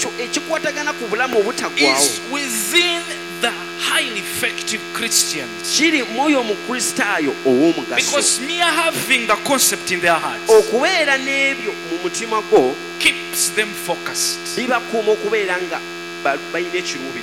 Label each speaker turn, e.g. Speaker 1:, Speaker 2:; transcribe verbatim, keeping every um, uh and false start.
Speaker 1: ekyo ekikwatagana ku bulamu obutaggwaawo
Speaker 2: is within the highly effective Christians.
Speaker 1: kiri mwoyo omukristaayo ow'omugaso
Speaker 2: Because mere having the concept in their hearts
Speaker 1: okubeera n'ebyo mu mutima gwo
Speaker 2: keeps them focused.
Speaker 1: bibakuuma okubeera nga ba- balina ekiruubirirwa